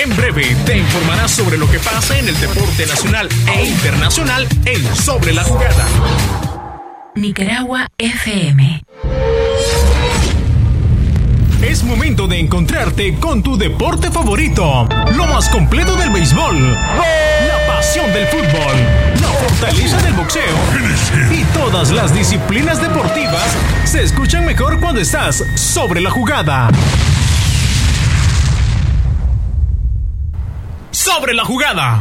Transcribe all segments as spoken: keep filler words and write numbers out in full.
En breve te informarás sobre lo que pasa en el deporte nacional e internacional en Sobre la Jugada. Nicaragua F M. Es momento de encontrarte con tu deporte favorito. Lo más completo del béisbol. La pasión del fútbol. La fortaleza del boxeo. Y todas las disciplinas deportivas se escuchan mejor cuando estás sobre la jugada. Sobre la jugada.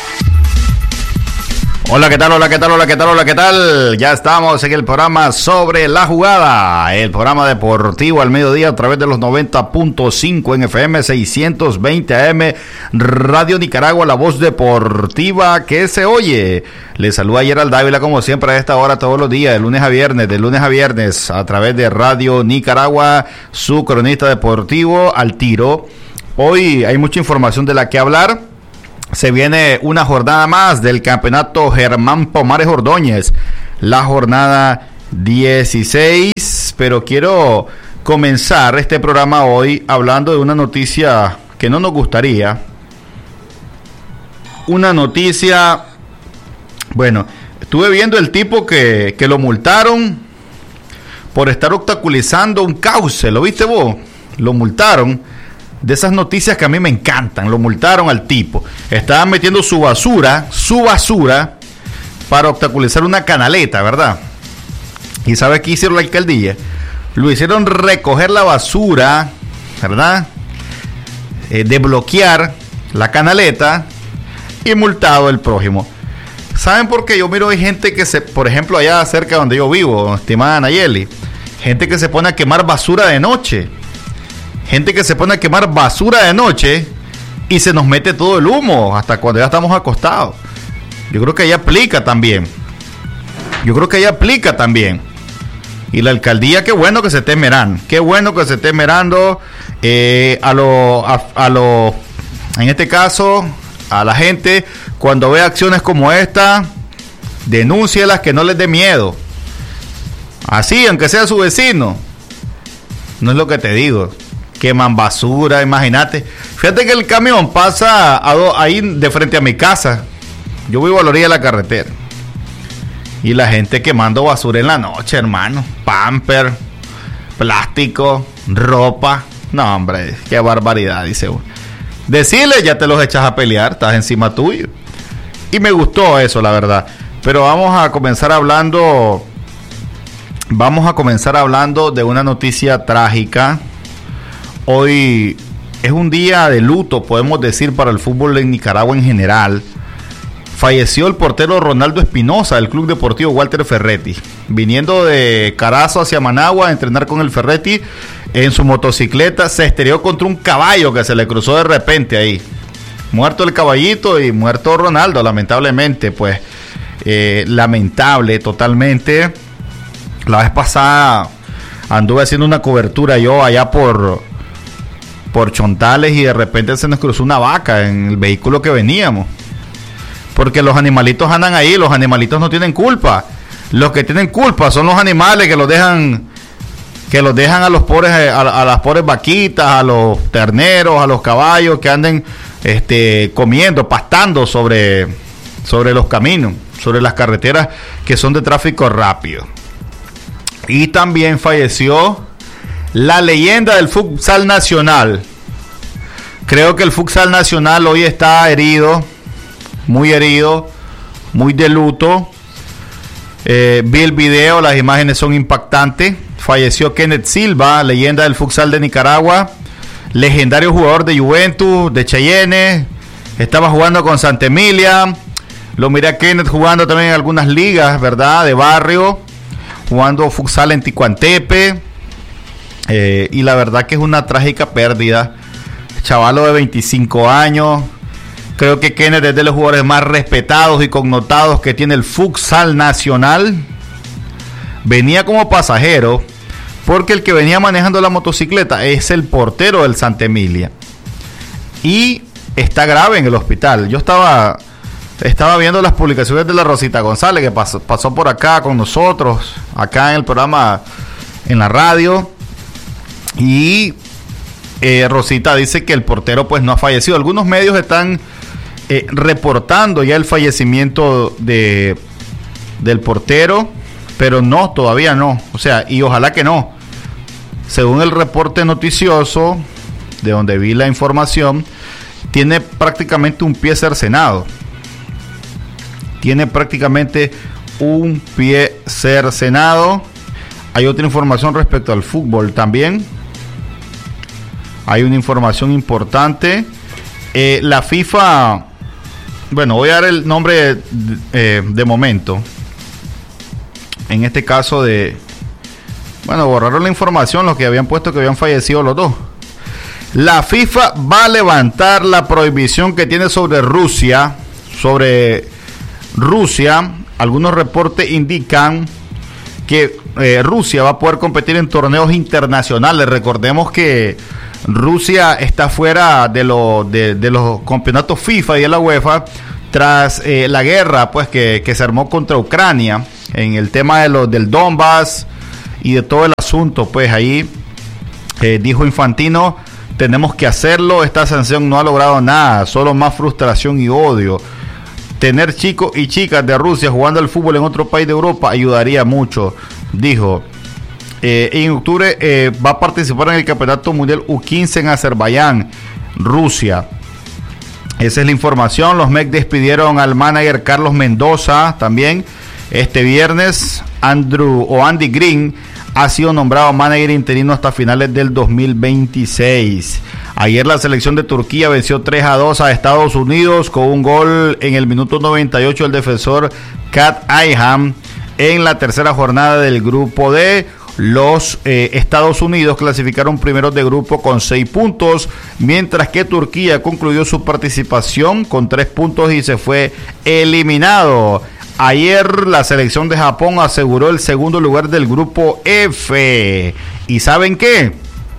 Hola, ¿qué tal? Hola, ¿qué tal? Hola, ¿qué tal? Hola, ¿qué tal? Ya estamos en el programa Sobre la Jugada, el programa deportivo al mediodía a través de los noventa punto cinco en F M, seiscientos veinte A M, Radio Nicaragua, la voz deportiva que se oye. Les saluda Gerald Dávila como siempre a esta hora todos los días, de lunes a viernes, de lunes a viernes a través de Radio Nicaragua, su cronista deportivo al tiro. Hoy hay mucha información de la que hablar. Se viene una jornada más del campeonato Germán Pomares Ordóñez, la jornada dieciséis, pero quiero comenzar este programa hoy hablando de una noticia que no nos gustaría. Una noticia, bueno, estuve viendo el tipo que, que lo multaron por estar obstaculizando un cauce, ¿lo viste vos? Lo multaron. De esas noticias que a mí me encantan. Lo multaron al tipo. Estaban metiendo su basura, su basura, para obstaculizar una canaleta, ¿verdad? ¿Y sabe qué hicieron la alcaldía? Lo hicieron recoger la basura, ¿verdad? Eh, desbloquear la canaleta y multado el prójimo. ¿Saben por qué? Yo miro hay gente que se, por ejemplo, allá cerca donde yo vivo, estimada Nayeli, gente que se pone a quemar basura de noche. Gente que se pone a quemar basura de noche y se nos mete todo el humo hasta cuando ya estamos acostados. Yo creo que ahí aplica también. Yo creo que ahí aplica también. Y la alcaldía, qué bueno que se esté mirando. Qué bueno que se esté mirando eh, a lo, a, a lo, en este caso, a la gente, cuando ve acciones como esta, denúncielas, que no les dé miedo. Así, aunque sea su vecino. No es lo que te digo. Queman basura, imagínate. Fíjate que el camión pasa a do, ahí de frente a mi casa. Yo vivo a la orilla de la carretera. Y la gente quemando basura en la noche, hermano. Pamper, plástico, ropa. No, hombre, qué barbaridad, dice uno. Decirle, ya te los echas a pelear, estás encima tuyo. Y me gustó eso, la verdad. Pero vamos a comenzar hablando... Vamos a comenzar hablando de una noticia trágica. Hoy es un día de luto, podemos decir, para el fútbol en Nicaragua en general. Falleció el portero Ronaldo Espinosa del Club Deportivo Walter Ferretti. Viniendo de Carazo hacia Managua a entrenar con el Ferretti, en su motocicleta se estrelló contra un caballo que se le cruzó de repente ahí. Muerto el caballito y muerto Ronaldo, lamentablemente. Pues eh, lamentable totalmente. La vez pasada anduve haciendo una cobertura yo allá por... por Chontales y de repente se nos cruzó una vaca en el vehículo que veníamos, porque los animalitos andan ahí, los animalitos no tienen culpa, los que tienen culpa son los animales que los dejan que los dejan a los pobres a, a las pobres vaquitas, a los terneros, a los caballos que anden este comiendo, pastando sobre sobre los caminos, sobre las carreteras que son de tráfico rápido. Y también falleció la leyenda del futsal nacional. Creo que el futsal nacional hoy está herido, muy herido, muy de luto. Eh, vi el video, las imágenes son impactantes. Falleció Kenneth Silva, leyenda del futsal de Nicaragua, legendario jugador de Juventus, de Cheyenne. Estaba jugando con Santa Emilia. Lo miré a Kenneth jugando también en algunas ligas, ¿verdad? De barrio, jugando futsal en Ticuantepe. Eh, y la verdad que es una trágica pérdida. Chavalo de veinticinco años. Creo que Kenneth es de los jugadores más respetados y connotados que tiene el futsal nacional. Venía como pasajero, porque el que venía manejando la motocicleta es el portero del Santa Emilia. Y está grave en el hospital. Yo estaba, estaba viendo las publicaciones de la Rosita González, que pasó, pasó por acá con nosotros, acá en el programa, en la radio. Y eh, Rosita dice que el portero pues no ha fallecido. Algunos medios están eh, reportando ya el fallecimiento de del portero, pero no, todavía no. O sea, y ojalá que no. Según el reporte noticioso, de donde vi la información, tiene prácticamente un pie cercenado. Tiene prácticamente un pie cercenado. Hay otra información respecto al fútbol también. Hay una información importante. Eh, la FIFA, bueno, voy a dar el nombre de, eh, de momento. En este caso de, bueno, borraron la información, los que habían puesto que habían fallecido los dos. La FIFA va a levantar la prohibición que tiene sobre Rusia, sobre Rusia. Algunos reportes indican que eh, Rusia va a poder competir en torneos internacionales. Recordemos que Rusia está fuera de, lo, de, de los campeonatos FIFA y de la UEFA tras eh, la guerra pues que, que se armó contra Ucrania en el tema de lo, del Donbass y de todo el asunto. Pues ahí eh, dijo Infantino, tenemos que hacerlo, esta sanción no ha logrado nada, solo más frustración y odio. Tener chicos y chicas de Rusia jugando al fútbol en otro país de Europa ayudaría mucho, dijo. Eh, en octubre eh, va a participar en el Campeonato Mundial U quince en Azerbaiyán, Rusia. Esa es la información. Los M E C despidieron al manager Carlos Mendoza también. Este viernes, Andrew o Andy Green ha sido nombrado manager interino hasta finales del dos mil veintiséis. Ayer la selección de Turquía venció tres a dos a Estados Unidos con un gol en el minuto noventa y ocho del defensor Kat Ayham en la tercera jornada del grupo D. Los eh, Estados Unidos clasificaron primeros de grupo con seis puntos, mientras que Turquía concluyó su participación con tres puntos y se fue eliminado. Ayer la selección de Japón aseguró el segundo lugar del grupo F. ¿Y saben qué?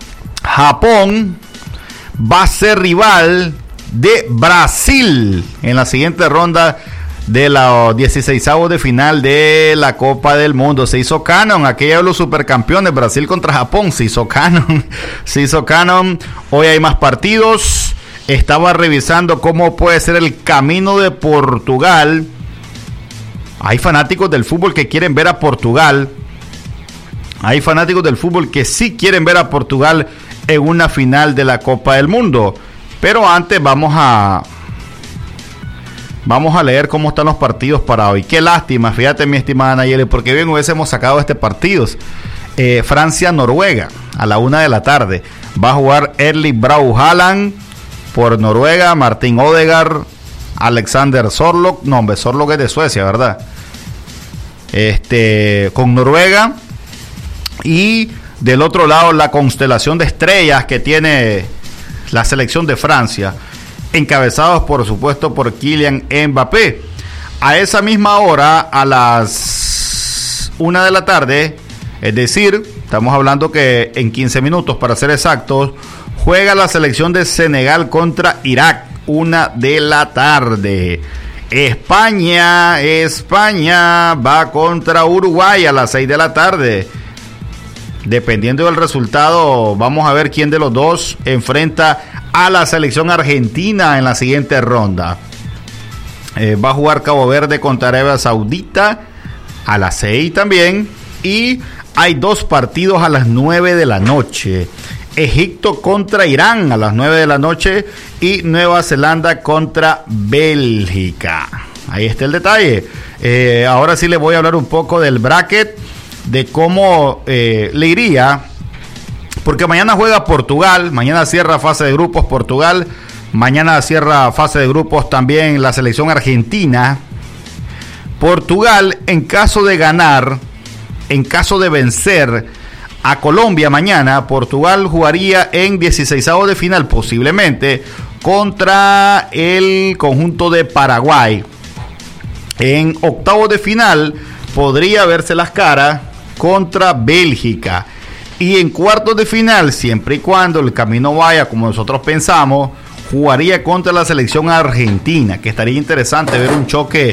Japón va a ser rival de Brasil en la siguiente ronda de la dieciseisavos de final de la Copa del Mundo. Se hizo canon, aquella de los supercampeones, Brasil contra Japón, se hizo canon, se hizo canon. Hoy hay más partidos. Estaba revisando cómo puede ser el camino de Portugal. Hay fanáticos del fútbol que quieren ver a Portugal. Hay fanáticos del fútbol que sí quieren ver a Portugal en una final de la Copa del Mundo. Pero antes vamos a Vamos a leer cómo están los partidos para hoy. Qué lástima, fíjate mi estimada Nayeli, porque bien hubiésemos sacado este partido. Eh, Francia-Noruega a la una de la tarde. Va a jugar Erling Braut Haaland por Noruega, Martín Odegaard, Alexander Sorloth. No, hombre, Sorloth es de Suecia, ¿verdad? Este, con Noruega. Y del otro lado la constelación de estrellas que tiene la selección de Francia, encabezados por supuesto por Kylian Mbappé. A esa misma hora, a las una de la tarde, es decir, estamos hablando que en quince minutos para ser exactos, juega la selección de Senegal contra Irak, una de la tarde. España, España va contra Uruguay a las seis de la tarde. Dependiendo del resultado, vamos a ver quién de los dos enfrenta a la selección argentina en la siguiente ronda. Eh, va a jugar Cabo Verde contra Arabia Saudita a las seis también. Y hay dos partidos a las nueve de la noche. Egipto contra Irán a las nueve de la noche y Nueva Zelanda contra Bélgica. Ahí está el detalle. Eh, ahora sí les voy a hablar un poco del bracket, de cómo eh, le iría, porque mañana juega Portugal, mañana cierra fase de grupos Portugal, mañana cierra fase de grupos también la selección argentina. Portugal, en caso de ganar, en caso de vencer a Colombia mañana, Portugal jugaría en dieciseisavos de final posiblemente contra el conjunto de Paraguay. En octavos de final podría verse las caras contra Bélgica. Y en cuartos de final, siempre y cuando el camino vaya como nosotros pensamos, jugaría contra la selección argentina, que estaría interesante ver un choque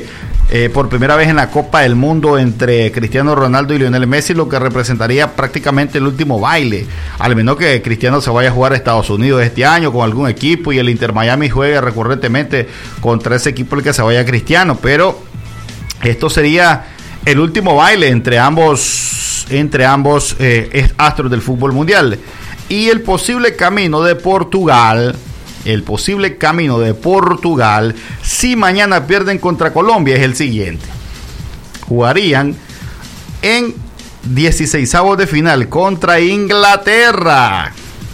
eh, por primera vez en la Copa del Mundo entre Cristiano Ronaldo y Lionel Messi, lo que representaría prácticamente el último baile, al menos que Cristiano se vaya a jugar a Estados Unidos este año con algún equipo y el Inter Miami juegue recurrentemente contra ese equipo el que se vaya Cristiano, pero esto sería el último baile entre ambos, entre ambos eh, astros del fútbol mundial. Y el posible camino de Portugal, el posible camino de Portugal, si mañana pierden contra Colombia, es el siguiente. Jugarían en dieciseisavos de final contra Inglaterra.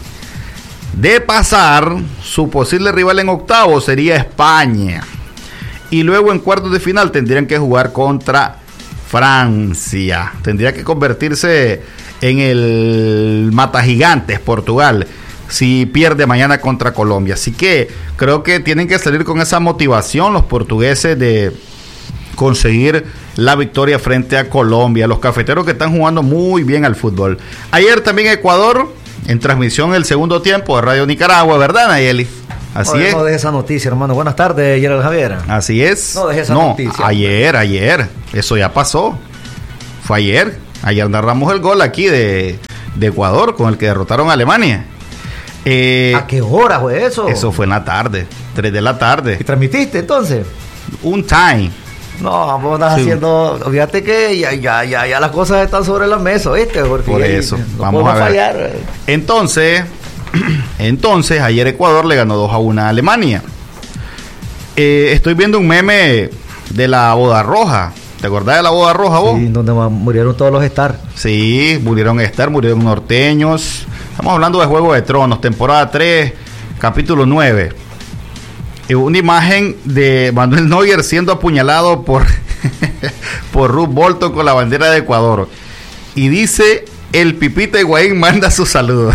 De pasar, su posible rival en octavos sería España. Y luego en cuartos de final tendrían que jugar contra Francia. Tendría que convertirse en el matagigantes Portugal si pierde mañana contra Colombia. Así que creo que tienen que salir con esa motivación los portugueses de conseguir la victoria frente a Colombia. Los cafeteros que están jugando muy bien al fútbol. Ayer también Ecuador, en transmisión el segundo tiempo de Radio Nicaragua, ¿verdad, Nayeli? Así no, es. No deje esa noticia, hermano. Buenas tardes, Gerald Javier. Así es. No deje esa no, noticia. Ayer, ayer. Eso ya pasó. Fue ayer. Ayer narramos el gol aquí de, de Ecuador con el que derrotaron a Alemania. Eh, ¿A qué hora fue eso? Eso fue en la tarde, tres de la tarde. ¿Y transmitiste entonces? Un time. No, vos estás Sí. haciendo. Fíjate que ya, ya, ya, ya las cosas están sobre la mesa, ¿viste? Porque Por eso, no vamos podemos a ver. fallar. Entonces, entonces, ayer Ecuador le ganó dos a uno a Alemania. Eh, estoy viendo un meme de la boda roja. ¿Te acordás de la boda roja vos? Sí, donde murieron todos los Star. Sí, murieron Star, murieron norteños. Estamos hablando de Juego de Tronos, temporada tres, capítulo nueve. Y una imagen de Manuel Neuer siendo apuñalado por, por Ruth Bolton con la bandera de Ecuador. Y dice, el Pipita Higuaín manda su saludo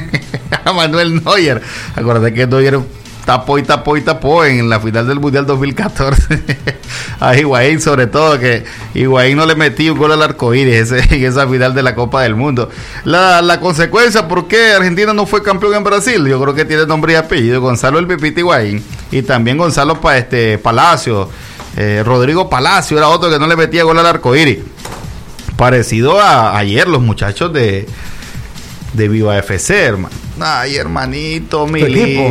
a Manuel Neuer. Acuérdate que Neuer tapó y tapó y tapó en la final del Mundial dos mil catorce a Higuaín, sobre todo que Higuaín no le metió un gol al arcoíris ese, en esa final de la Copa del Mundo. La, la consecuencia, ¿por qué Argentina no fue campeón en Brasil? Yo creo que tiene nombre y apellido, Gonzalo el Pipita Higuaín, y también Gonzalo pa, este, Palacio, eh, Rodrigo Palacio era otro que no le metía gol al arcoíris. Parecido a ayer los muchachos de de Viva F C, hermano. Ay, hermanito, mi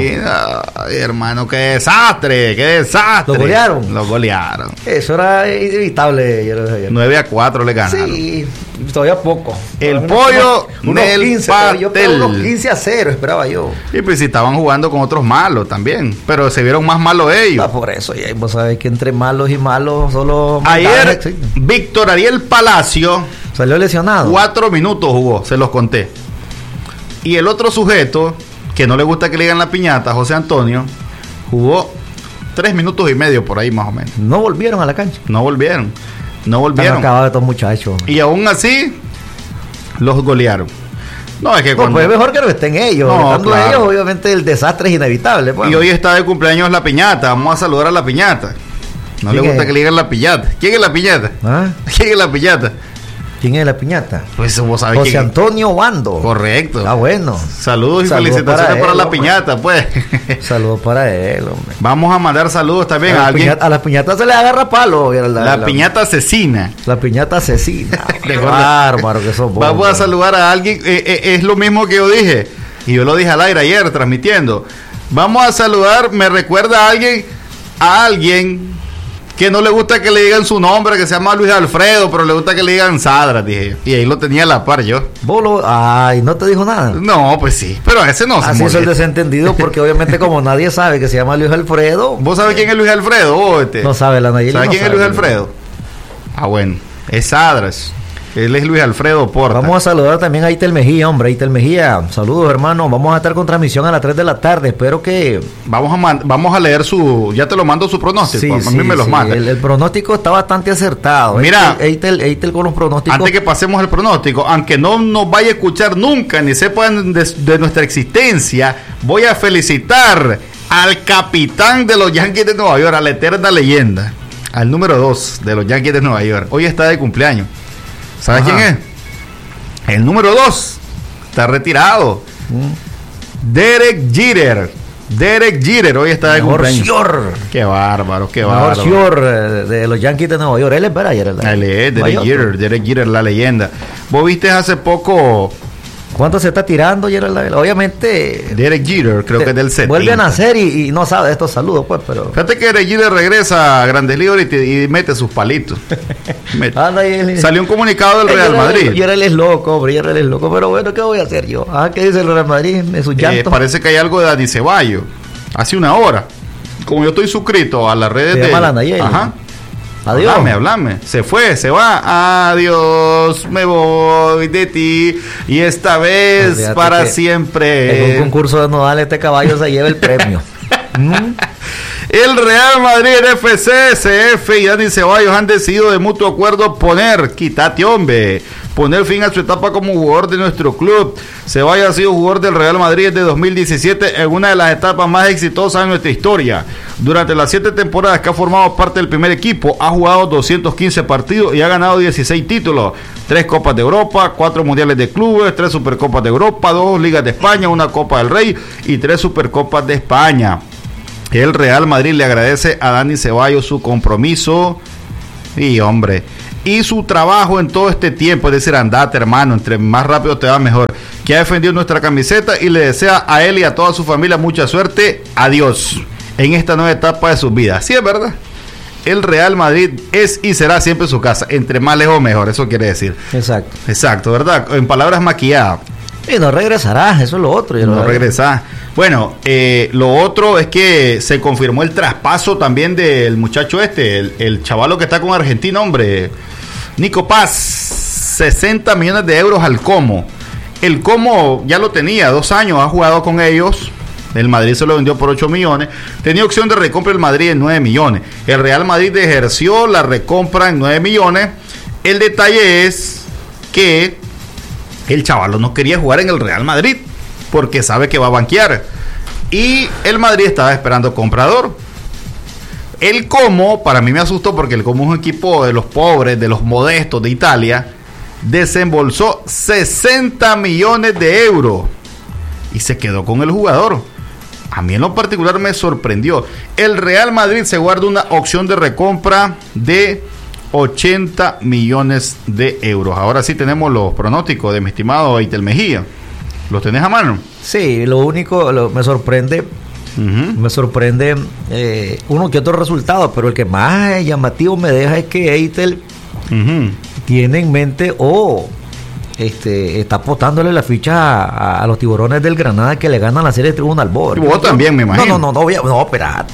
ay, hermano, qué desastre, qué desastre. ¿Lo golearon? Lo golearon. Eso era inevitable. nueve a cuatro le ganaron. Sí, todavía poco. El Unos- pollo unos del quince, pastel. Yo creo unos quince a cero, esperaba yo. Y pues si estaban jugando con otros malos también, pero se vieron más malos ellos. Ah, por eso, ya vos sabés que entre malos y malos solo... Ayer, existen. Víctor Ariel Palacio, Salió lesionado. cuatro minutos jugó, se los conté. Y el otro sujeto, que no le gusta que le digan la piñata, José Antonio, jugó tres minutos y medio por ahí más o menos. No volvieron a la cancha. No volvieron, no Están volvieron. acabados estos muchachos. Y aún así, los golearon. No, es que No, cuando... pues es mejor que no estén ellos. No, Estando claro. ellos, obviamente el desastre es inevitable. Pues. Y hoy está de cumpleaños la piñata, vamos a saludar a la piñata. No le ¿Quién gusta es? que le digan la piñata. ¿Quién es la piñata? ¿Ah? ¿Quién es la piñata? ¿Quién es la piñata? Pues vos sabés José quién es. Antonio Bando. Correcto. Ah, bueno. Saludos y Saludos felicitaciones para para, él, la hombre. piñata, pues. Saludos para él, hombre. Vamos a mandar saludos también A a la, alguien. piñata, a la piñata se le agarra palo. La, La, la- piñata asesina. La piñata asesina. ¿Te Qué acuerdas? bárbaro que sos vos, Vamos a hombre. saludar a alguien. eh, eh, es lo mismo que yo dije. Y yo lo dije al aire ayer, transmitiendo. Vamos a saludar, me recuerda a alguien, a alguien que no le gusta que le digan su nombre, que se llama Luis Alfredo, pero le gusta que le digan Sadra, dije. Y ahí lo tenía a la par yo. Vos lo- Ay, no te dijo nada. No, pues sí, pero a ese no se Así es el molesta. desentendido, porque obviamente como nadie sabe que se llama Luis Alfredo, ¿Vos sabés quién es Luis Alfredo? ¿Vos, este? no sabe la Nayeli. ¿Sabes no quién es sabe. Luis Alfredo? Ah, bueno, es Sadras. Él es Luis Alfredo Porta. Vamos a saludar también a Itel Mejía, hombre, Itel Mejía. Saludos, hermano. Vamos a estar con transmisión a las tres de la tarde. Espero que... Vamos a, man- vamos a leer su... Ya te lo mando su pronóstico. Sí, a sí, mí me los sí. manda. El, el pronóstico está bastante acertado. Mira. Eitel, Eitel con los pronósticos. Antes que pasemos al pronóstico, aunque no nos vaya a escuchar nunca ni sepan de, de nuestra existencia, voy a felicitar al capitán de los Yankees de Nueva York, a la eterna leyenda, al número dos de los Yankees de Nueva York. Hoy está de cumpleaños. ¿Sabes Ajá. quién es? El número dos está retirado. Mm. Derek Jeter. Derek Jeter hoy está de Mejor cumpleaños. señor. Qué bárbaro, qué Mejor bárbaro. señor eh, de los Yankees de Nueva York. Él es, ¿verdad? Él es Derek Jeter, Derek Jeter, la leyenda. Vos viste hace poco ¿Cuánto se está tirando, Gerald? Obviamente. Derek Jeter, creo que es del setenta. Vuelve a nacer y, y no sabe de estos saludos, pues, pero. Fíjate que Derek Jeter regresa a Grandes Ligas y, te- y mete sus palitos. Mete. Anda ahí el- Salió un comunicado del Real Madrid. Gerald es loco, hombre, Gerald es loco. Pero bueno, ¿qué voy a hacer yo? Ah, ¿qué dice el Real Madrid? En sus Eh, llantos. parece que hay algo de Dani Ceballos. Hace una hora. Como yo estoy suscrito a las redes Se de. llama la Nayeli. Ajá. Adiós. Hablame, hablame. Se fue, se va. Adiós, me voy de ti. Y esta vez Fíjate para que siempre. En un concurso de nodal este caballo se lleva el premio. Mm. El Real Madrid, el F C, C F y Dani Ceballos han decidido de mutuo acuerdo poner, quítate hombre, poner fin a su etapa como jugador de nuestro club. Ceballos ha sido jugador del Real Madrid desde dos mil diecisiete en una de las etapas más exitosas de nuestra historia. Durante las siete temporadas que ha formado parte del primer equipo, ha jugado doscientos quince partidos y ha ganado dieciséis títulos, tres Copas de Europa, cuatro Mundiales de Clubes, tres Supercopas de Europa, dos Ligas de España, una Copa del Rey y tres Supercopas de España. El Real Madrid le agradece a Dani Ceballos su compromiso y hombre, y su trabajo en todo este tiempo, es decir, andate hermano, entre más rápido te va mejor, que ha defendido nuestra camiseta y le desea a él y a toda su familia mucha suerte, adiós, en esta nueva etapa de sus vidas. Sí, es verdad, el Real Madrid es y será siempre su casa, entre más lejos mejor, eso quiere decir. Exacto. Exacto, ¿verdad? En palabras maquilladas. Y no regresará, eso es lo otro. No regresa. Bueno, eh, lo otro es que se confirmó el traspaso también del muchacho este, el, el chavalo que está con Argentina, hombre, Nico Paz, sesenta millones de euros al Como. El Como ya lo tenía, dos años, ha jugado con ellos. El Madrid se lo vendió por ocho millones. Tenía opción de recompra el Madrid en nueve millones. El Real Madrid ejerció la recompra en nueve millones. El detalle es que el chavalo no quería jugar en el Real Madrid porque sabe que va a banquear. Y el Madrid estaba esperando comprador. El Como, para mí me asustó porque el Como es un equipo de los pobres, de los modestos de Italia. Desembolsó sesenta millones de euros y se quedó con el jugador. A mí en lo particular me sorprendió. El Real Madrid se guarda una opción de recompra de ochenta millones de euros. Ahora sí tenemos los pronósticos de mi estimado Eitel Mejía. ¿Los tenés a mano? Sí, lo único, lo, me sorprende, Uh-huh. me sorprende eh, uno que otro resultado, pero el que más llamativo me deja es que Eitel Uh-huh. tiene en mente o este, está apostándole la ficha a, a los tiburones del Granada que le ganan la serie de Tribunal Board. Y vos también, me imagino. No, no, no, no, no, no, espera.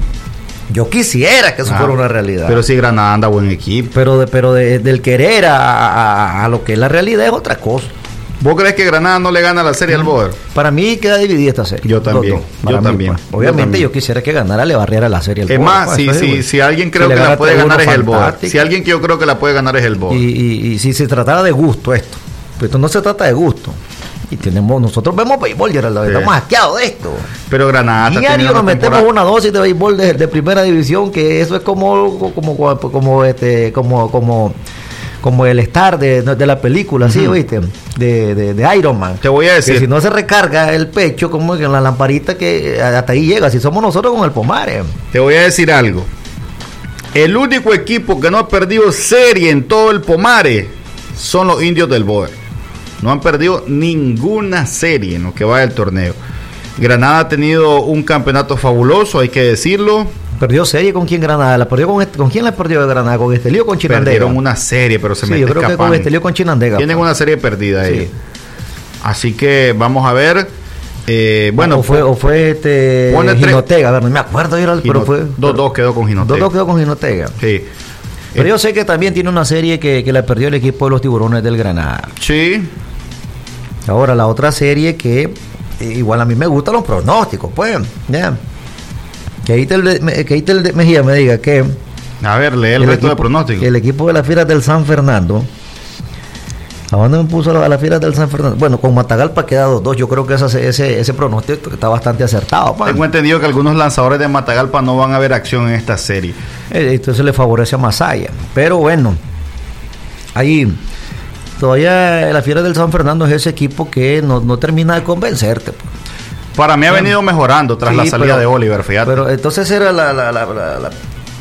Yo quisiera que eso Ah, fuera una realidad. Pero si Granada anda buen equipo. Pero, de, pero de, del querer a, a, a lo que es la realidad es otra cosa. ¿Vos crees que Granada no le gana la serie al Boer? Para mí queda dividida esta serie. Yo también, Los dos, yo para mí, también, pues. yo Obviamente también. yo quisiera que ganara, le barriera la serie al Es Boer, más, pues, si, eso si, digo. si alguien creo Si le que la gana puede uno, ganar es el Boer. fantástico. Si alguien que yo creo que la puede ganar es el Y, Boer. y, y si se tratara de gusto esto, pues esto no se trata de gusto. Y tenemos, nosotros vemos béisbol, Gerald, Sí. estamos asqueados de esto. Pero Granada está Diario teniendo nos una metemos temporada- una dosis de béisbol de, de primera división, que eso es como como como, como este como como como el star de, de la película, ¿sí? Ujú. ¿Viste? De, de, de Iron Man. Te voy a decir. Que si no se recarga el pecho, como que en la lamparita que hasta ahí llega, si somos nosotros con el Pomare. Te voy a decir algo. El único equipo que no ha perdido serie en todo el Pomare son los indios del Boer. No han perdido ninguna serie en lo que va del torneo. Granada ha tenido un campeonato fabuloso, hay que decirlo. Perdió serie con quién Granada, la perdió con este, ¿con quién la perdió de Granada? ¿Con Estelí o con Chinandega? Perdieron una serie, pero se Sí, me yo está creo que escapando. con Estelí o con Chinandega. Tienen pues. una serie perdida Sí. ellos. Así que vamos a ver. Eh, bueno, o fue, o fue este pone tres- Jinotega, a ver, no me acuerdo, Gerald, pero fue dos dos quedó con Jinotega. dos dos quedó con Jinotega. Sí. Pero Eh, yo sé que también tiene una serie que, que la perdió el equipo de los Tiburones del Granada. Sí. Ahora, la otra serie que eh, igual a mí me gustan los pronósticos, pues, ya. Que Eitel de- me- que Eitel de Mejía me diga que A ver, lee el, resto de pronósticos. el equipo de las Fieras del San Fernando. ¿A dónde me puso a las Fieras del San Fernando? Bueno, con Matagalpa queda dos dos. Yo creo que ese, ese, ese pronóstico está bastante acertado. pues. Tengo entendido que algunos lanzadores de Matagalpa no van a ver acción en esta serie. Eh, Entonces le favorece a Masaya. Pero bueno, ahí todavía la Fiera del San Fernando es ese equipo que no, no termina de convencerte. pues. Para mí ha venido mejorando tras Sí, la salida pero- de Oliver, fíjate. Pero entonces era la... la, la, la, la-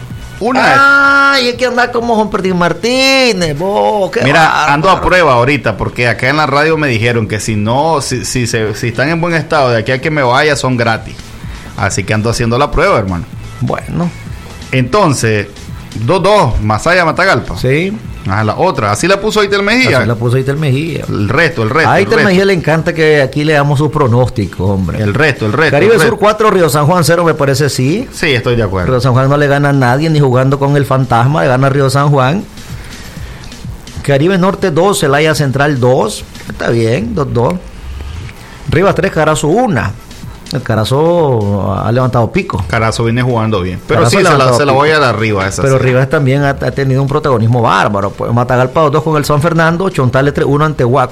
Una Ay, es que anda como Juan Pertín Martínez, vos, qué Mira, bárbaro. ando a prueba ahorita porque acá en la radio me dijeron que si no, si, si, se, si están en buen estado de aquí a que me vaya son gratis. Así que ando haciendo la prueba, hermano. Bueno, Entonces, dos dos, Masaya Matagalpa. sí. Ajá, la otra, así la puso Aitel Mejía. Así la puso Aitel Mejía. El resto, el resto. A el Aitel resto. Mejía le encanta que aquí le damos sus pronósticos, hombre. El resto, el resto. Caribe el Sur resto. cuatro, Río San Juan cero, me parece sí. Sí, estoy de acuerdo. Río San Juan no le gana a nadie, ni jugando con el fantasma, le gana Río San Juan. Caribe Norte dos, Celaya Central dos. Está bien, dos dos. Rivas tres, Carazo uno. El Carazo ha levantado pico. Carazo viene jugando bien. Pero Carazo sí, se la, levantado se la pico. voy a dar arriba esa. Pero sí. Rivas también ha, ha tenido un protagonismo bárbaro. Pues Matagalpa dos con el San Fernando, Chontales tres uno ante Huaco.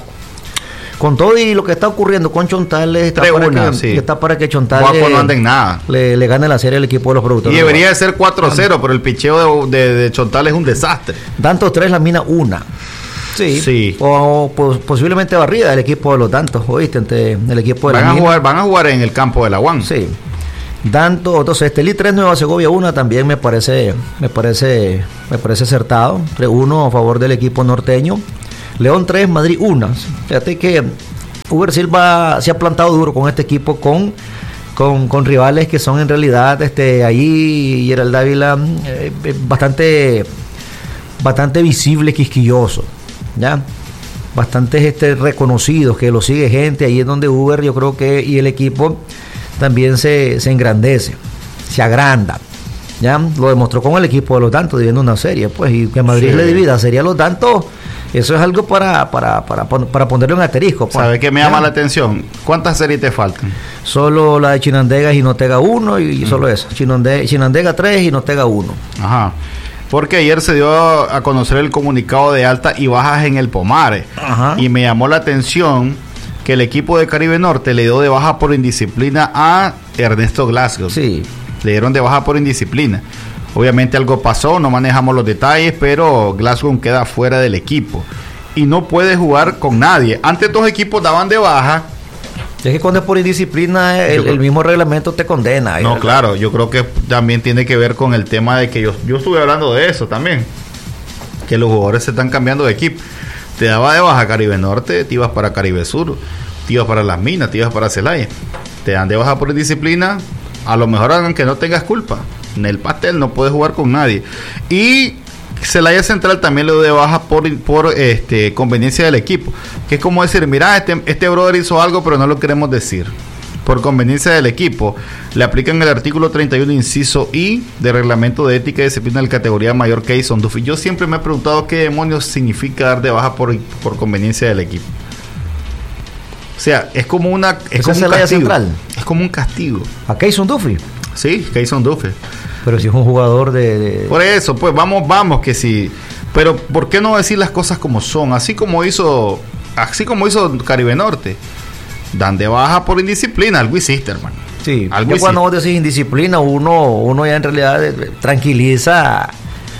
Con todo y lo que está ocurriendo con Chontales, está, tres para uno, que, sí. está para que Chontales Guaco no anda en nada. le, le gane la serie al equipo de los Y productores. debería de ser cuatro cero, pero el picheo de, de, de Chontal es un desastre. Dantos tres, La Mina uno. Sí. Sí. O pos- posiblemente barrida el equipo de los Dantos, ¿oíste? Ante el equipo de Van La a, Mina. jugar, van a jugar en el campo de la U A N. Sí. Dantos, entonces Estelí tres, Nueva Segovia uno también me parece, me parece, me parece acertado. tres uno a favor del equipo norteño. León tres, Madrid uno. Fíjate que Uber Silva se ha plantado duro con este equipo, con, con, con rivales que son en realidad este ahí Gerald Dávila eh, eh, bastante, bastante visible, quisquilloso, ¿ya? Bastantes este, reconocidos, que lo sigue gente, ahí es donde Uber, yo creo que, y el equipo también se, se engrandece, se agranda, ¿ya? Lo demostró con el equipo de los Dantos, dividiendo una serie, pues, y que Madrid Sí. le divida sería los Dantos, eso es algo para, para, para, pon- para ponerle un asterisco. Pues, ¿Sabe qué me ¿ya? llama la atención? ¿Cuántas series te faltan? Solo la de Chinandega y Jinotega uno, y solo eso, Chinande- Chinandega tres y Jinotega uno. Ajá. Porque ayer se dio a conocer el comunicado de altas y bajas en el Pomare. Ajá. Y me llamó la atención que el equipo de Caribe Norte le dio de baja por indisciplina a Ernesto Glasgow. Sí. Le dieron de baja por indisciplina. Obviamente algo pasó, no manejamos los detalles, pero Glasgow queda fuera del equipo. Y no puede jugar con nadie. Antes dos equipos daban de baja. Es que cuando es por indisciplina, el, creo- el mismo reglamento te condena. No, ¿verdad? claro, yo creo que también tiene que ver con el tema de que yo, yo estuve hablando de eso también. Que los jugadores se están cambiando de equipo. Te daba de baja Caribe Norte, te ibas para Caribe Sur, te ibas para Las Minas, te ibas para Celaya. Te dan de baja por indisciplina, a lo mejor hagan que no tengas culpa. En el pastel no puedes jugar con nadie. Y Celaya Central también le dio de baja por, por este, conveniencia del equipo. Que es como decir, mira, este, este brother hizo algo, pero no lo queremos decir. Por conveniencia del equipo, le aplican el artículo treinta y uno, inciso I, de reglamento de ética y disciplina de categoría mayor que Jason Duffy. Yo siempre me he preguntado qué demonios significa dar de baja por, por conveniencia del equipo. O sea, es como una es ¿Esa como es un Celaya castigo. Central? Es como un castigo. A Keyson Duffy. Sí, Jason Duffy. Pero si es un jugador de... de- Por eso, pues vamos, vamos, que sí. Pero ¿por qué no decir las cosas como son? Así como hizo, así como hizo Caribe Norte. Dan de baja por indisciplina, algo hiciste, hermano. Sí, Algo ya cuando hiciste. vos decís indisciplina, uno, uno ya en realidad eh, tranquiliza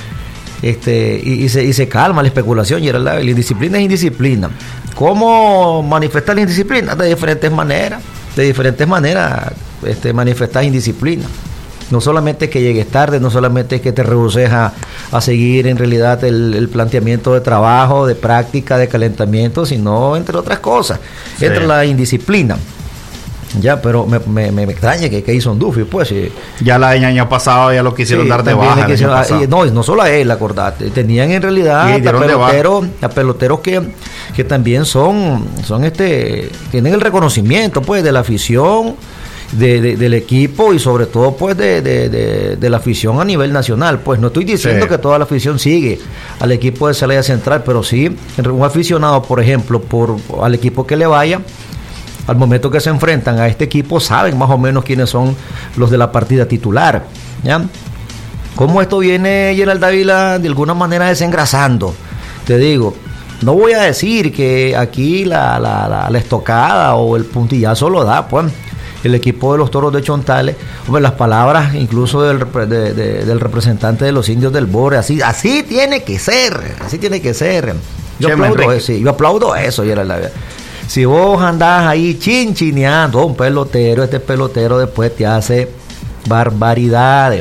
este y, y se, y se calma la especulación. Y era la, la indisciplina es indisciplina. ¿Cómo manifestar la indisciplina? De diferentes maneras. De diferentes maneras este, manifestar indisciplina. No solamente que llegues tarde, no solamente que te rehuses a, a seguir en realidad el, el planteamiento de trabajo, de práctica, de calentamiento, sino entre otras cosas. Sí. Entra la indisciplina. Ya, pero me, me, me extraña que Keyson Duffy, pues. Sí, Ya la del año pasado ya lo quisieron sí, dar de también baja. le el quisieron- año pasado. y no, y no solo a él, acordate. Tenían en realidad Y a dieron de baja. peloteros, a peloteros que, que también son, son este, tienen el reconocimiento, pues, de la afición. De, de- del equipo y sobre todo pues de, de, de, de la afición a nivel nacional. Pues no estoy diciendo Sí. que toda la afición sigue al equipo de Celaya Central, pero sí un aficionado, por ejemplo, por al equipo que le vaya, al momento que se enfrentan a este equipo, saben más o menos quiénes son los de la partida titular. ¿Ya? ¿Cómo esto viene Gerald Dávila de alguna manera desengrasando? Te digo, no voy a decir que aquí la, la, la, la estocada o el puntillazo lo da, pues, el equipo de los Toros de Chontales. Hombre, las palabras incluso del, repre- de- de- del representante de los indios del Bore, así, así tiene que ser, así tiene que ser. Yo Chema aplaudo Enrique. eso, sí, yo aplaudo eso, Gerald Dávila. Si vos andás ahí chinchineando a un pelotero, este pelotero después te hace barbaridades.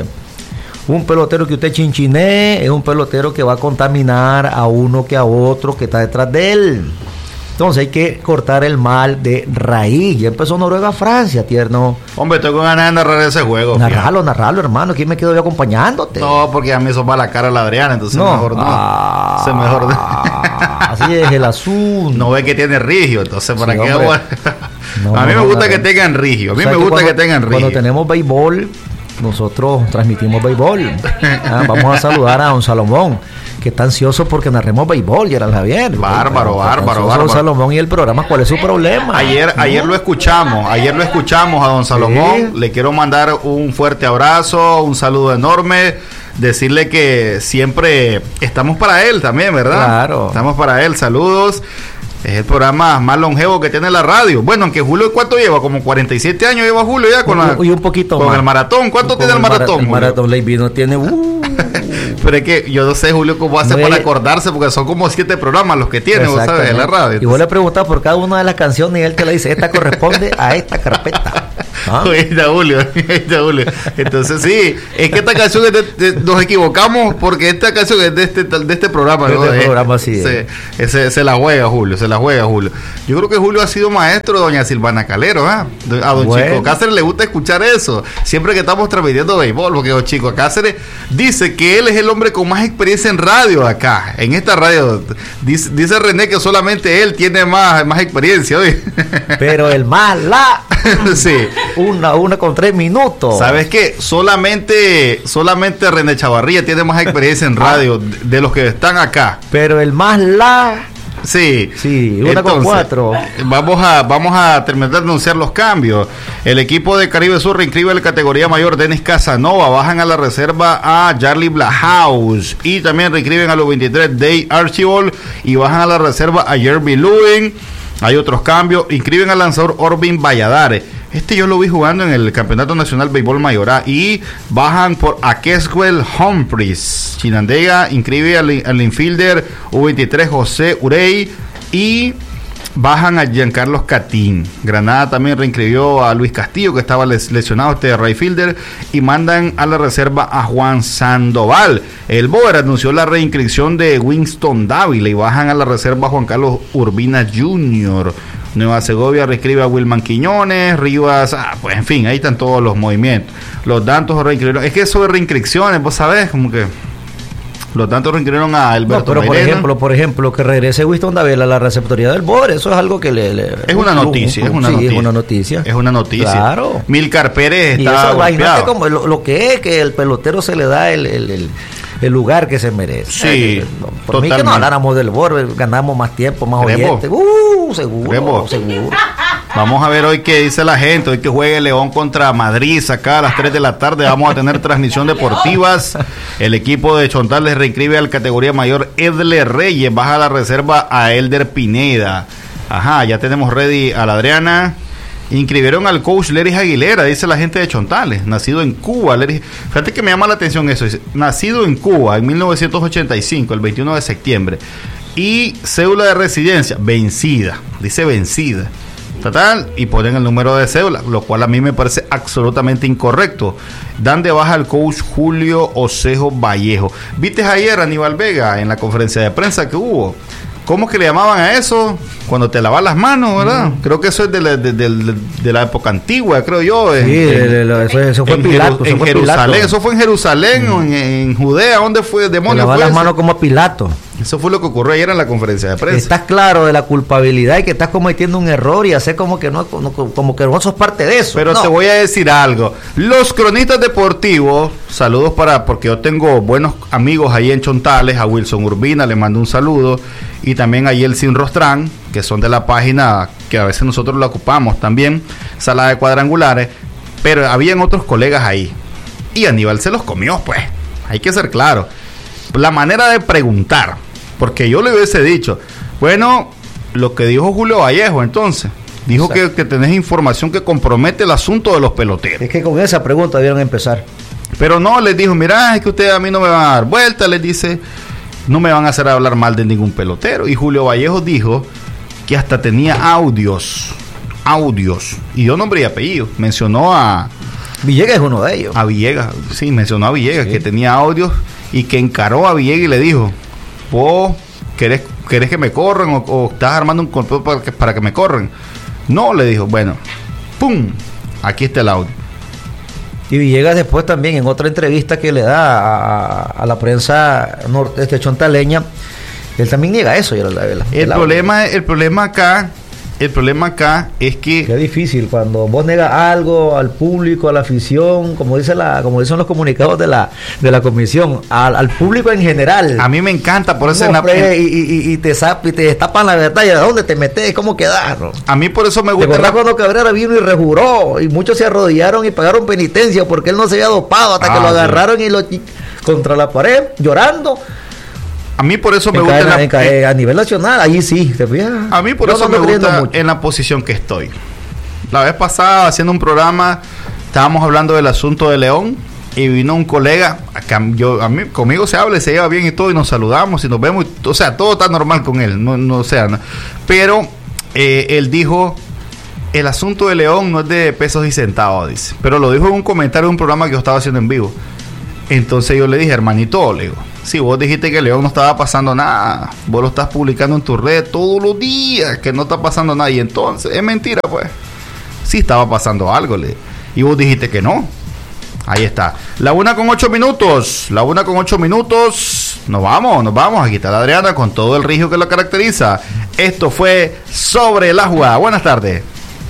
Un pelotero que usted chinchine es un pelotero que va a contaminar a uno que a otro que está detrás de él. Entonces hay que cortar el mal de raíz. Ya empezó Noruega-Francia, tierno. Hombre, estoy con ganas de narrar ese juego. Narralo, narralo, hermano. ¿Quién me quedo yo acompañándote? No, porque a mí eso va la cara a la Adriana, entonces no. mejor no. Ah, se mejor así es el asunto. No ve que tiene rigio, entonces ¿para sí, qué? No, a mí no, me gusta no, que tengan rigio. A mí o sea, me que gusta cuando, que tengan rigio. Cuando tenemos béisbol, nosotros transmitimos béisbol. Ah, vamos a saludar a don Salomón, que está ansioso porque narremos béisbol, Gerald Javier. Bárbaro, bárbaro, bárbaro. Don Salomón y el programa, ¿cuál es su problema? Ayer, ¿no? ayer lo escuchamos, ayer lo escuchamos a don Salomón. Sí. Le quiero mandar un fuerte abrazo, un saludo enorme. Decirle que siempre estamos para él también, ¿verdad? Claro. Estamos para él, saludos. Es el programa más longevo que tiene la radio. Bueno, aunque Julio, ¿cuánto lleva? Como cuarenta y siete años lleva Julio ya con la, y un poquito con más. el maratón. ¿Cuánto con tiene el maratón? El maratón Ley no tiene. Uh. Pero es que yo no sé, Julio, cómo hace No para es... acordarse, porque son como siete programas los que tiene, vos sabes, en la radio. Y vos le preguntás por cada una de las canciones y él te le dice, esta corresponde a esta carpeta. ¿Ah? Oye, Julio, Julio. Entonces sí, es que esta canción es de, de, nos equivocamos porque esta canción es de este, de este programa. De ¿no? este es, programa, sí. Se, se, se la juega Julio, se la juega Julio. Yo creo que Julio ha sido maestro de doña Silvana Calero, ¿eh? A don bueno. Chico Cáceres le gusta escuchar eso, siempre que estamos transmitiendo béisbol, porque don Chico Cáceres dice que él es el hombre con más experiencia en radio acá, en esta radio. Dice, dice René que solamente él tiene más, más experiencia hoy. Pero el más la... sí. Una, una con tres minutos. ¿Sabes qué? Solamente, solamente René Chavarría tiene más experiencia en radio de, de los que están acá. Pero el más la... Sí, sí, una entonces, con cuatro. Vamos a, vamos a terminar de anunciar los cambios. El equipo de Caribe Sur reinscribe a la categoría mayor Denis Casanova, bajan a la reserva a Charlie Blahouse y también reinscriben a los veintitrés Day Archibald y bajan a la reserva a Jeremy Lewin. Hay otros cambios, inscriben al lanzador Orvin Valladares. Este yo lo vi jugando en el Campeonato Nacional Béisbol Mayor A. Y bajan por Aqueswell Humphries. Chinandega inscribe al, al infielder U veintitrés José Urey. Y bajan a Giancarlos Catín. Granada también reinscribió a Luis Castillo, que estaba les, lesionado, este right fielder. Y mandan a la reserva a Juan Sandoval. El Boer anunció la reinscripción de Winston Dávila. Y bajan a la reserva a Juan Carlos Urbina junior Nueva Segovia reescribe a Wilman Quiñones, Rivas, ah, pues en fin, ahí están todos los movimientos. Los Dantos reinscribieron, es que eso de reinscripciones, vos sabés, como que los Dantos reinscribieron a Alberto no, pero Mairena. por ejemplo, por ejemplo, que regrese Winston Dávila a la receptoría del Boer, eso es algo que le... le es una noticia, es una sí, noticia. es una noticia. Es una noticia. Claro. Milcar Pérez y está eso, golpeado. Como lo, lo que es que el pelotero se le da el... el, el el lugar que se merece. Sí, eh, por totalmente. Mí que no habláramos del Boer, ganamos más tiempo, más oyentes. Uh, seguro, ¿Cremos? seguro. Vamos a ver hoy qué dice la gente. Hoy que juegue León contra Madrid, acá a las tres de la tarde vamos a tener transmisión deportivas. El equipo de Chontales reinscribe al categoría mayor Edler Reyes, baja a la reserva a Elder Pineda. Ajá, ya tenemos ready a la Adriana. Inscribieron al coach Leris Aguilera, dice la gente de Chontales, nacido en Cuba. Leris, fíjate que me llama la atención eso, dice, nacido en Cuba en mil novecientos ochenta y cinco, el veintiuno de septiembre, y cédula de residencia vencida, dice vencida, total, y ponen el número de cédula, lo cual a mí me parece absolutamente incorrecto. Dan de baja al coach Julio Osejo Vallejo. ¿Viste ayer a Aníbal Vega en la conferencia de prensa que hubo? ¿Cómo que le llamaban a eso? Cuando te lavas las manos, ¿verdad? Mm. Creo que eso es de la, de, de, de la época antigua, creo yo. En, sí, en, de, de, eso, eso fue en Pilato. En eso fue Jerusalén, Pilato. eso fue en Jerusalén mm. o en, en Judea. ¿Dónde fue? ¿Demonios lavar fue las eso? manos como a Pilato. Eso fue lo que ocurrió ayer en la conferencia de prensa. Estás claro de la culpabilidad y que estás cometiendo un error y hacer como que no, como que no sos parte de eso. Pero no. te voy a decir algo. Los cronistas deportivos, saludos para, porque yo tengo buenos amigos ahí en Chontales, a Wilson Urbina, le mando un saludo, y también a Yeltsin Rostrán, que son de la página que a veces nosotros la ocupamos también, Sala de Cuadrangulares, pero habían otros colegas ahí. Y Aníbal se los comió, pues. Hay que ser claro. La manera de preguntar, porque yo le hubiese dicho, bueno, lo que dijo Julio Vallejo entonces, dijo que, que tenés información que compromete el asunto de los peloteros. Es que con esa pregunta debieron empezar. Pero no, les dijo, mirá, es que ustedes a mí no me van a dar vuelta, les dice, no me van a hacer hablar mal de ningún pelotero. Y Julio Vallejo dijo que hasta tenía audios, audios, y yo nombre y apellido, mencionó a... Villegas es uno de ellos. A Villegas, sí, mencionó a Villegas, sí, que tenía audios y que encaró a Villegas y le dijo, vos querés, querés que me corran o, o estás armando un complot para que, para que me corran. No, le dijo, bueno, ¡pum! Aquí está el audio. Y Villegas después también en otra entrevista que le da a, a la prensa norte, este, chontaleña, él también niega eso. La, la, el, el problema, el problema acá, el problema acá es que qué difícil cuando vos negas algo al público, a la afición, como dice la, como dicen los comunicados de la, de la comisión, al, al público en general. A mí me encanta por eso no, en la, y, y, y te zap, y te destapan la verdad y a dónde te metes, cómo quedás, ¿no? A mí por eso me gusta. ¿Te acordás cuando Cabrera vino y rejuró y muchos se arrodillaron y pagaron penitencia porque él no se había dopado hasta ah, que lo agarraron sí. y lo contra la pared llorando? A mí por eso me en gusta cadena, en la, en, a nivel nacional, allí sí. ¿Te fijas? A mí por Yo eso no me gusta mucho. en la posición que estoy. La vez pasada haciendo un programa estábamos hablando del asunto de León y vino un colega, a, yo, a mí, conmigo se habla y se lleva bien y todo y nos saludamos y nos vemos, y, o sea, todo está normal con él, no, no o sea, no. Pero eh, él dijo, el asunto de León no es de pesos y centavos, dice, pero lo dijo en un comentario de un programa que yo estaba haciendo en vivo. Entonces yo le dije, hermanito, le digo, si vos dijiste que León no estaba pasando nada, vos lo estás publicando en tu red todos los días, que no está pasando nada, y entonces, es mentira, pues. Sí estaba pasando algo, le y vos dijiste que no. Ahí está. La una con ocho minutos, la una con ocho minutos, nos vamos, nos vamos, aquí está la Adriana con todo el rigio que la caracteriza. Esto fue Sobre la Jugada. Buenas tardes.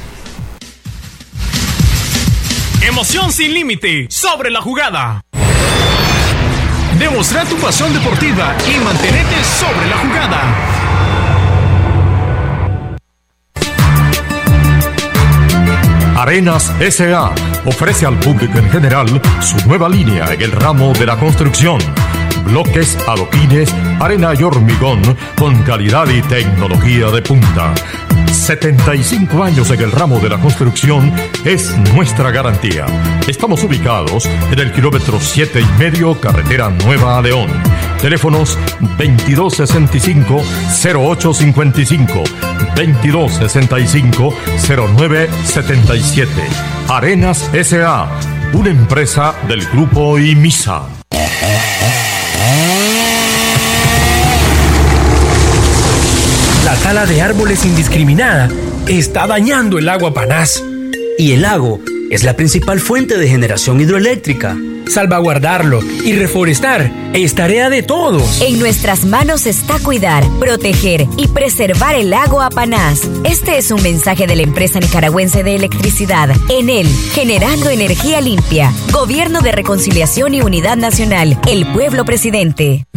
Emoción sin límite, Sobre la Jugada. Demostrar tu pasión deportiva y mantenerte sobre la jugada. Arenas S A ofrece al público en general su nueva línea en el ramo de la construcción. Bloques, adoquines, arena y hormigón con calidad y tecnología de punta. setenta y cinco años en el ramo de la construcción es nuestra garantía. Estamos ubicados en el kilómetro siete y medio, carretera Nueva a León. Teléfonos veintidós sesenta y cinco, cero ocho cincuenta y cinco, veintidós sesenta y cinco, cero nueve setenta y siete. Arenas S A, una empresa del grupo IMISA. La tala de árboles indiscriminada está dañando el agua Panás. Y el lago es la principal fuente de generación hidroeléctrica. Salvaguardarlo y reforestar es tarea de todos. En nuestras manos está cuidar, proteger y preservar el lago Apanás. Este es un mensaje de la empresa nicaragüense de electricidad, Enel, generando energía limpia. Gobierno de Reconciliación y Unidad Nacional, el pueblo presidente.